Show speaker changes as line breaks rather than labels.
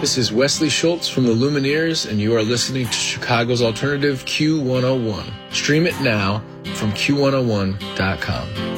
This is Wesley Schultz from the Lumineers, and you are listening to Chicago's Alternative Q101. Stream it now from Q101.com.